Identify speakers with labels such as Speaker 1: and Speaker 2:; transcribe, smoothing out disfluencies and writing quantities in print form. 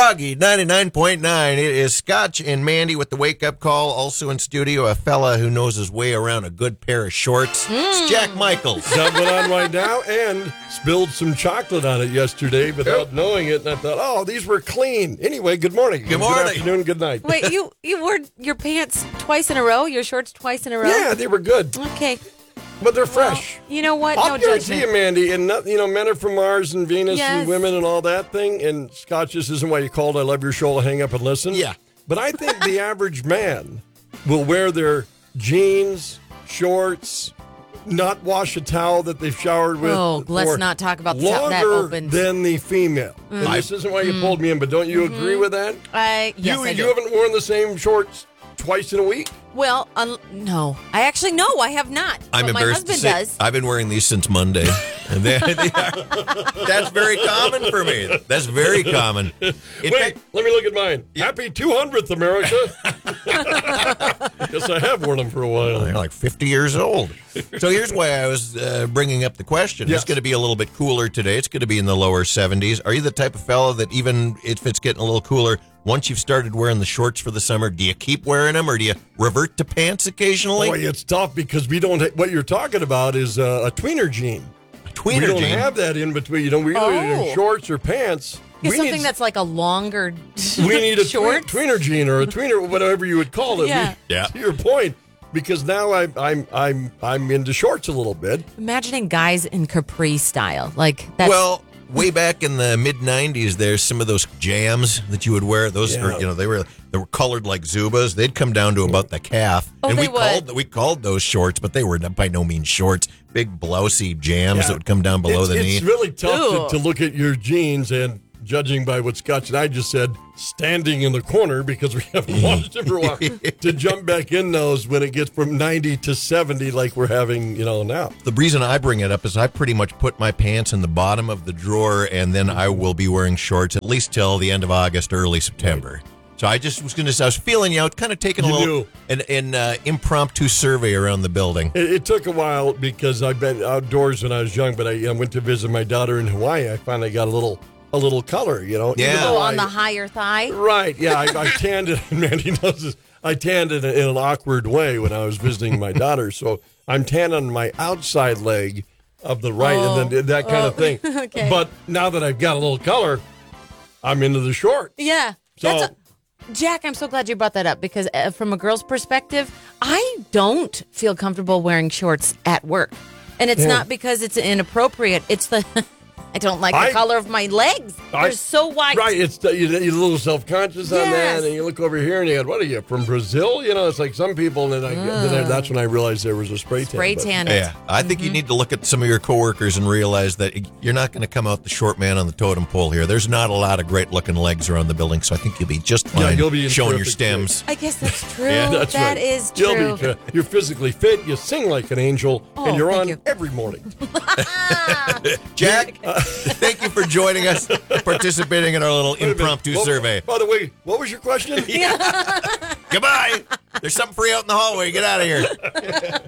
Speaker 1: Froggy 99.9. It is Scotch and Mandy with the wake-up call. Also in studio, a fella who knows his way around a good pair of shorts. It's Jack Michaels.
Speaker 2: Got one on right now and spilled some chocolate on it yesterday without knowing it. And I thought, oh, these were clean. Anyway, good morning.
Speaker 1: Good morning.
Speaker 2: Good afternoon. Good night.
Speaker 3: Wait, you wore your pants twice in a row? Your shorts twice in a row?
Speaker 2: Yeah, they were good.
Speaker 3: Okay.
Speaker 2: But they're fresh.
Speaker 3: You know what?
Speaker 2: I'll
Speaker 3: No
Speaker 2: guarantee
Speaker 3: judgment.
Speaker 2: you, Mandy, and men are from Mars and Venus
Speaker 3: Yes.
Speaker 2: and women and all that thing. And Scotch, this isn't why you called I Love Your Show, hang up and listen.
Speaker 1: Yeah.
Speaker 2: But I think the average man will wear their jeans, shorts, not wash a towel that they've showered with.
Speaker 3: Oh, let's
Speaker 2: for
Speaker 3: not talk about the towel that
Speaker 2: longer
Speaker 3: opened.
Speaker 2: than the female. And this isn't why you pulled me in, but don't you agree with that?
Speaker 3: Yes,
Speaker 2: you
Speaker 3: I do.
Speaker 2: you haven't worn the same shorts twice in a week?
Speaker 3: Well, no. I actually, no, I have not.
Speaker 1: I'm
Speaker 3: But my
Speaker 1: embarrassed to
Speaker 3: husband
Speaker 1: say
Speaker 3: does.
Speaker 1: I've been wearing these since Monday. And that's very common for me. That's very common. In
Speaker 2: Wait,
Speaker 1: fact,
Speaker 2: let me look at mine. Happy 200th, America. Guess I have worn them for a while.
Speaker 1: they're like 50 years old. So here's why I was bringing up the question.
Speaker 2: Yes.
Speaker 1: It's going to be a little bit cooler today. It's going to be in the lower 70s. Are you the type of fellow that even if it's getting a little cooler, once you've started wearing the shorts for the summer, do you keep wearing them or do you revert to pants occasionally?
Speaker 2: Boy, it's tough because we don't. What you're talking about is a tweener jean.
Speaker 1: Tweener
Speaker 2: we don't
Speaker 1: jean.
Speaker 2: have that in between. We either in shorts or pants.
Speaker 3: It's
Speaker 2: we
Speaker 3: something
Speaker 2: need,
Speaker 3: that's like a longer
Speaker 2: we need a
Speaker 3: short.
Speaker 2: tweener jean or a tweener, whatever you would call it.
Speaker 3: Yeah.
Speaker 1: Yeah.
Speaker 2: To your point, because now I'm into shorts a little bit.
Speaker 3: Imagining guys in capri style. Like that's
Speaker 1: Well, way back in the mid '90s, there's some of those jams that you would wear. Those
Speaker 2: Yeah.
Speaker 1: are, they were colored like Zubas. They'd come down to about the calf,
Speaker 3: Oh,
Speaker 1: and
Speaker 3: they
Speaker 1: we called those shorts, but they were by no means shorts. Big blousey jams that would come down below the knee.
Speaker 2: It's really tough
Speaker 3: Ew.
Speaker 2: to look at your jeans and, judging by what Scotch and I just said, standing in the corner because we haven't watched it for a while, to jump back in those when it gets from 90 to 70 like we're having, now.
Speaker 1: The reason I bring it up is I pretty much put my pants in the bottom of the drawer, and then I will be wearing shorts at least till the end of August, early September. So I just was going to say, I was feeling you out, kind of taking a little an impromptu survey around the building.
Speaker 2: It took a while because I've been outdoors when I was young, but I went to visit my daughter in Hawaii. I finally got a little color,
Speaker 1: Yeah.
Speaker 2: even though
Speaker 3: on the higher thigh.
Speaker 2: Right, yeah, I tanned it, and Mandy knows this. I tanned it in an awkward way when I was visiting my daughter. So I'm tan on my outside leg of the right, and then that kind of thing.
Speaker 3: Okay.
Speaker 2: But now that I've got a little color, I'm into the short.
Speaker 3: Yeah.
Speaker 2: So
Speaker 3: Jack, I'm so glad you brought that up because from a girl's perspective, I don't feel comfortable wearing shorts at work. And it's not because it's inappropriate. It's the I don't like the color of my legs. They're so white.
Speaker 2: Right, you're a little self-conscious on that,
Speaker 3: Yes.
Speaker 2: and you look over here and you go, what are you, from Brazil? It's like some people, and then that's when I realized there was a spray tan.
Speaker 3: Spray
Speaker 2: but-
Speaker 3: tan it.
Speaker 1: Yeah, I think you need to look at some of your coworkers and realize that you're not going to come out the short man on the totem pole here. There's not a lot of great-looking legs around the building, so I think you'll be just fine
Speaker 2: you'll be in
Speaker 1: showing your
Speaker 2: terrific
Speaker 1: stems.
Speaker 3: I guess that's true.
Speaker 2: Yeah, that's
Speaker 3: That
Speaker 2: right.
Speaker 3: is true.
Speaker 2: You'll be, you're physically fit, you sing like an angel, and you're
Speaker 3: thank
Speaker 2: on
Speaker 3: you.
Speaker 2: every morning.
Speaker 1: Jack, thank you for joining us, participating in our little impromptu survey.
Speaker 2: By the way, what was your question?
Speaker 1: Goodbye. There's something free out in the hallway. Get out of here.